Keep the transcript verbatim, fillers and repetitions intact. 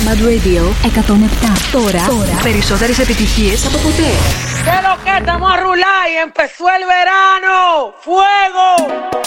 Mad Radio εκατόν επτά. Τώρα, τώρα περισσότερες επιτυχίες από ποτέ. ¿Qué lo que estamos a rular y empezó el verano? ¡Fuego!